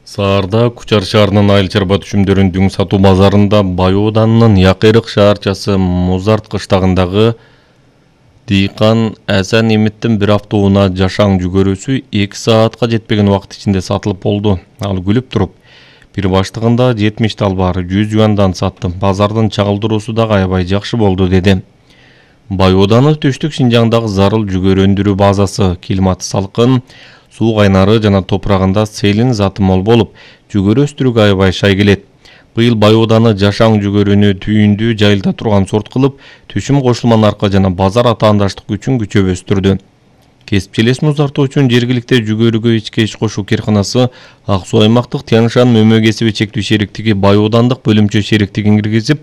Саарда Кучар шаарынын айыл чарба түшүмдөрүн сатуу базарында Бай Ооданынын Якырык шаарчасы Музарт кыштагындагы дыйкан Асан Эмиттин бир автоунаа жашаң жүгөрүсү 2 саатка жетпеген убакыт ичинде сатылып болду. Ал күлүп туруп, бир баштыгында 70 талбар 100 юандан саттым. Базардын чагылдыруусу да аябай жакшы болду деди. Бай Ооданы Түштүк Шинжаңдагы зарыл жүгөрү өндүрүү базасы, климаты салкын, суу кайнары жана топурагында селин заты мол болуп, жүгөрү өстүрүүгө аябай шай келет. Быйыл Бай Ооданы жашаң жүгөрүнү түйүндүү жайылда турган сорт кылып, түшүм кошулма наркы жана базар атаандаштык үчүн күчөп өстүрдү. Кесипчилесин узартуу үчүн жергиликте жүгөрүгө ички иш кошуу кыйрканасы Ак Суу аймактык Тянь-Шань мөмө кесиби чектүү шериктиги Бай Оодандык бөлүмчө шериктигин киргизип,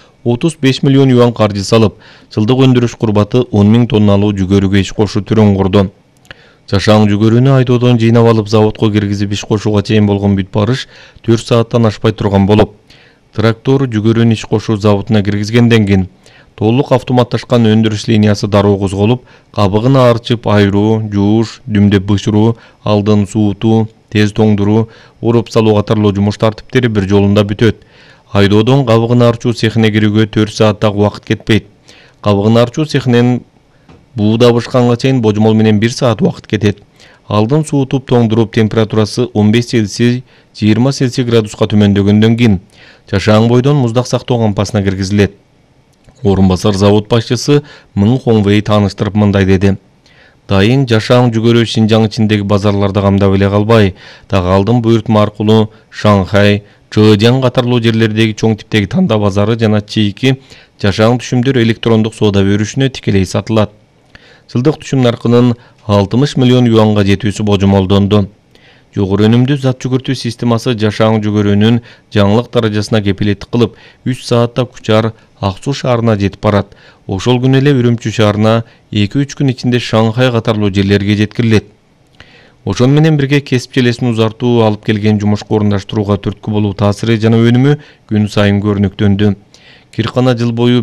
35 миллион юан каржы салып, жылдык өндүрүш курбаты 10 000 тонналуу жүгөрүгө иш кошуу түрүн курду. Жашаң жүгөрүнү айдоодон жыйнап алып заводко киргизип иш кошууга чейин болгон бүт барыш 4 сааттан ашпай турган болуп, трактор жүгөрүнү иш кошуу заводуна киргизгенден кийин толук автоматташкан өндүрүш линиясы дароо козголуп, кабыгын арчып айыруу, жууш, дүмдөп бышыруу, алдын суутуу, тез тоңдуруу, уруп салуу катарлуу жумуш тартиптери бир жолунда бүтөт. Айдоодон кабыгын арчуу цехине кирүүгө 4 сааттак убакыт кетпейт. Кабыгын арчуу цехинен бууда бышканга чейин божомол менен 1 саат убакыт кетет. Алдын суутуп тоңдуруп температурасы 15 Цельсий 20 Цельсий градуска төмөндөгөндөн кийин жашаң бойдон муздак сактоо кампасына киргизилет. Орун басар завод башчысы Мын Хоңвей тааныштырып мындай деди. Дайын жашаң жүгөрү Шинжаң ичиндеги базарларда камдап эле калбай, дагы алдын буйртма аркылуу Шанхай, Чжэцзян катарлуу жерлердеги чоң типтеги танда базары жана чийки жашаң түшүмдөр электрондук соода берүүшүнө тикелей сатылат. Жылдык түшүм наркынын 60 миллион юанга жетүүсү божомолдонду. Жогору өнүмдүү зат жүгүртүү системасы жашаң жүгөрүнүн жаңылык даражасына кепилеттик кылып, 3 саатта Кучар Ак Суу шаарына жетип барат. Ошол күнү эле Үрүмчү шаарына 2-3 күн ичинде Шанхай катарлуу жерлерге жеткирилет. Ошону менен бирге кесипчилесин узартуу алып келген жумушка орундаштырууга түрткү болуу таасири жана өнүмү күн сайын көрүнүктөндү. Киркана жыл бою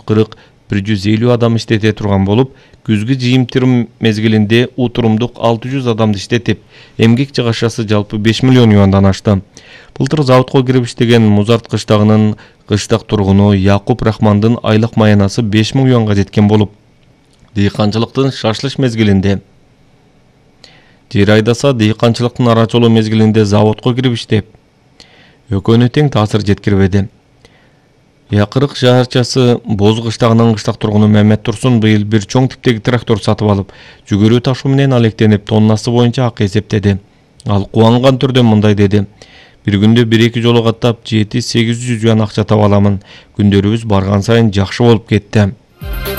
140-150 адам иштете турган болуп, күзгү жыйынтырым мезгилинде утурумдук 600 адамды иштетип, эмгек жыгашасы жалпы 5 миллион юандан ашты. Былтыр заводко кирип иштеген Музарт кыштагынын кыштак тургуну Якуп Рахмандын айлык маянасы 5 000 юанга жеткен болуп, дыйканчылыктын шашлыш мезгилинде жер айдаса, дыйканчылыктын арачолуу мезгилинде заводко кирип иштеп, экөөнү тең таасир жеткирбеди. Якырык шаарчасы Боз кыштагынын кыштак тургуну Мамет Турсун быйыл бир чоң типтеги трактор сатып алып, жүгөрү ташуу менен алектенип, тоннасы боюнча акы эсептеди. Ал кубанган түрдө мындай деди. Бир күндө 1-2 жолу каттап 700-800 юан акча таба аламын. Күндөрүбүз барган сайын жакшы болуп кетти.